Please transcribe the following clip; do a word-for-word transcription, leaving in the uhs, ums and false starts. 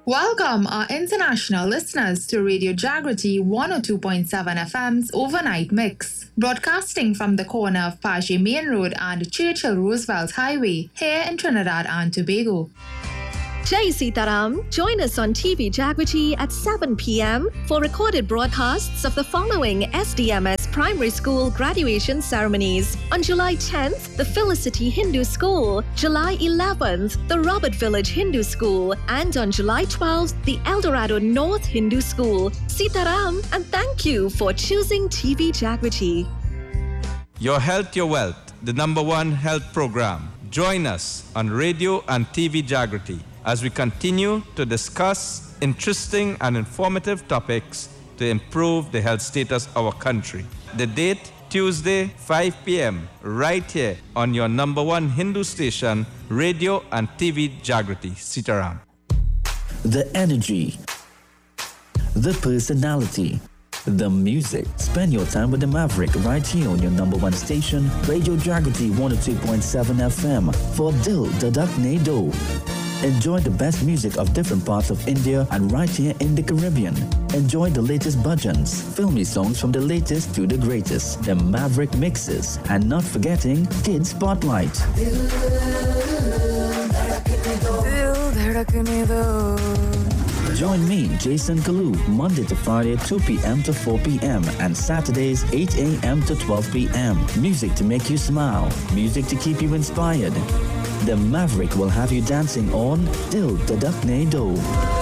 Welcome our international listeners to Radio Jagrati one oh two point seven F M's Overnight Mix, broadcasting from the corner of Paget Main Road and Churchill Roosevelt Highway here in Trinidad and Tobago. Jai Sitaram, join us on T V Jagrati at seven p.m. for recorded broadcasts of the following S D M S Primary School graduation ceremonies. On July tenth, the Felicity Hindu School, July eleventh, the Robert Village Hindu School, and on July twelfth, the Eldorado North Hindu School. Sitaram, and thank you for choosing T V Jagrati. Your Health, Your Wealth, the number one health program. Join us on radio and T V Jagrati as we continue to discuss interesting and informative topics to improve the health status of our country. The date, Tuesday, five p.m., right here on your number one Hindu station, radio and T V Jagrati, Sitaram. The energy, the personality, the music. Spend your time with the Maverick right here on your number one station, Radio Jagrati one oh two point seven F M for Dil Dadak Ne Do. Enjoy the best music of different parts of India and right here in the Caribbean. Enjoy the latest bhajans, filmy songs from the latest to the greatest, the Maverick mixes, and not forgetting Kid Spotlight. Join me, Jason Kalu, Monday to Friday, two p.m. to four p.m. and Saturdays, eight a.m. to twelve p.m. Music to make you smile, music to keep you inspired. The Maverick will have you dancing on Dil Dadak Ne Do.